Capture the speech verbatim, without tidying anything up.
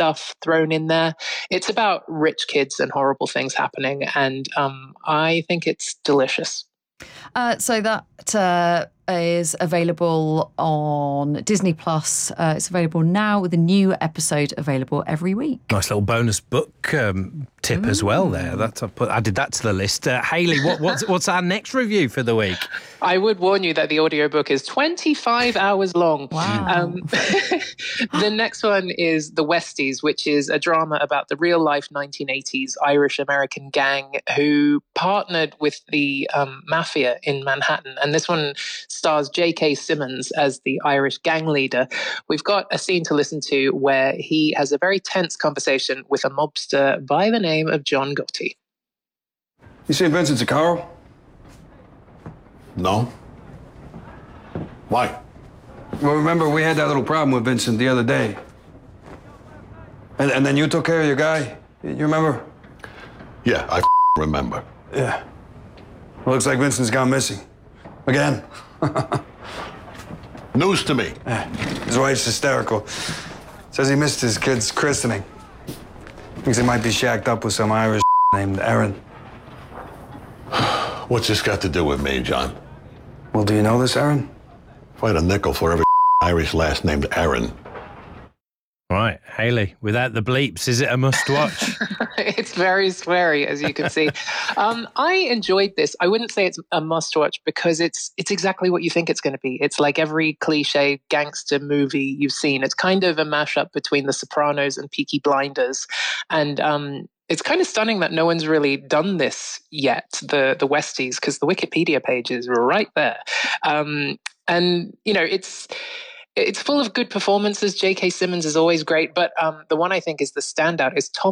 stuff thrown in there. It's about rich kids and horrible things happening, and um, I think it's delicious. Uh, so that uh, is available on Disney Plus. Uh, it's available now with a new episode available every week. Nice little bonus book um, tip mm. as well there. That's I put added that to the list. Uh, Hayley, what, what's what's our next review for the week? I would warn you that the audiobook is twenty-five hours long. Wow. Um, the next one is The Westies, which is a drama about the real-life nineteen eighties Irish-American gang who partnered with the um, mafia in Manhattan. And this one stars J K. Simmons as the Irish gang leader. We've got a scene to listen to where he has a very tense conversation with a mobster by the name of John Gotti. You seen Vincent Zaccaro? No. Why? Well, remember, we had that little problem with Vincent the other day. And, and then you took care of your guy. You remember? Yeah, I remember. Yeah. Well, looks like Vincent's gone missing. Again. News to me. His wife's hysterical. Says he missed his kid's christening. Thinks he might be shacked up with some Irish named Aaron. What's this got to do with me, John? Well, do you know this, Aaron? If I had a nickel for every Irish last named Aaron. Right, Hayley, without the bleeps, is it a must-watch? It's very sweary, as you can see. um, I enjoyed this. I wouldn't say it's a must-watch because it's it's exactly what you think it's going to be. It's like every cliche gangster movie you've seen. It's kind of a mashup between The Sopranos and Peaky Blinders. And um, it's kind of stunning that no one's really done this yet, the, the Westies, because the Wikipedia page is right there. Um, and, you know, it's... It's full of good performances. J K. Simmons is always great, but um, the one I think is the standout is Tom